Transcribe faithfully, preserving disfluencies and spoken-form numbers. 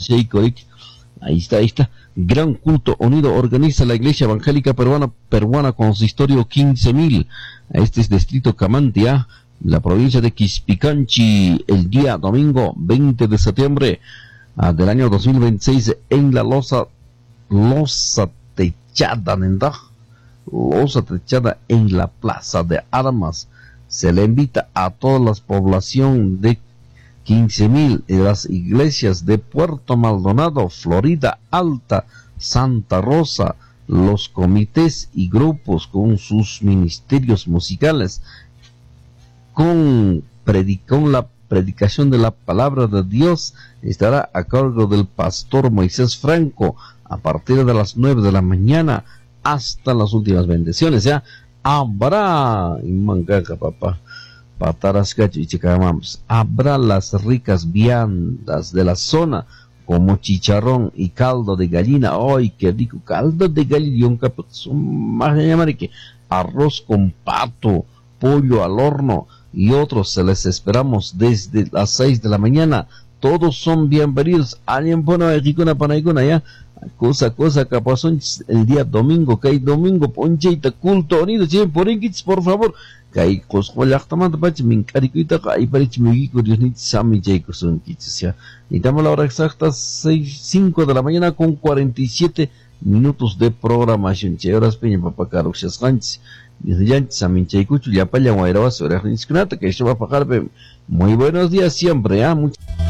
Cheikoik. Ahí está, ahí está. Gran culto unido organiza la Iglesia Evangélica Peruana, peruana Consistorio quince mil. Este es distrito Camantia, la provincia de Quispicanchi, el día domingo veinte de septiembre ah, del año dos mil veintiséis en la losa, losa techada, ¿verdad? Losa techada en la Plaza de Armas. Se le invita a toda la población de quince mil en las iglesias de Puerto Maldonado, Florida Alta, Santa Rosa, los comités y grupos con sus ministerios musicales, con, predi- con la predicación de la palabra de Dios, estará a cargo del pastor Moisés Franco a partir de las nueve de la mañana hasta las últimas bendiciones. Ya habrá, mangaca papá, patarascacho y chicamams, habrá las ricas viandas de la zona como chicharrón y caldo de gallina. ¡Ay, qué rico! Caldo de gallina, que arroz con pato, pollo al horno y otros. Se les esperamos desde las seis de la mañana. Todos son bienvenidos. Alguien pone una panaicuna ya. Cosa, cosa, capazón el día domingo, que hay domingo, poncheita, culto, unido, por inquits, por favor. Kay coscolactamanta pach min carikuita kay parich mi Dios ni sami jayko son kichis ya. Necesitamos la hora exacta seis, cinco de la mañana con cuarenta y siete minutos de programación. Che horas peña papá caro xasganchis. Desde ya sami jayko chu ya palla guairawa sobre niskunata que eso va a pagar. Muy buenos días siempre, ah, muchas